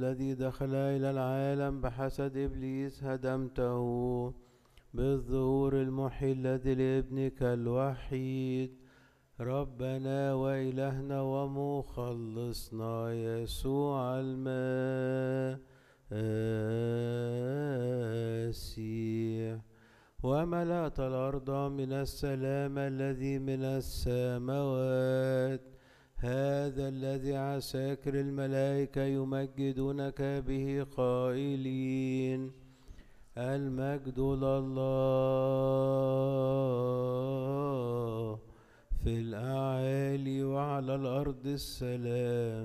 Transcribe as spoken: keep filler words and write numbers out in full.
الذي دخل إلى العالم بحسد إبليس هدمته بالظهور المحل لابنك الوحيد ربنا وإلهنا ومخلصنا يسوع المسيح، وملأت الأرض من السلام الذي من السماوات، هذا الذي عساكر الملائكة يمجدونك به قائلين المجد لله في الأعالي وعلى الأرض السلام.